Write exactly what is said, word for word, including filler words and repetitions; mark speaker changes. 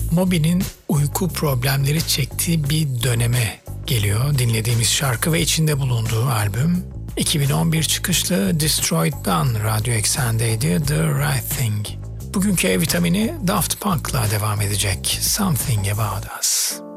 Speaker 1: Moby'nin uyku problemleri çektiği bir döneme geliyor dinlediğimiz şarkı ve içinde bulunduğu albüm. iki bin on bir çıkışlı Destroyed'dan Radyo Eksen'deydi The Right Thing. Bugünkü E vitamini Daft Punk'la devam edecek. Something About Us.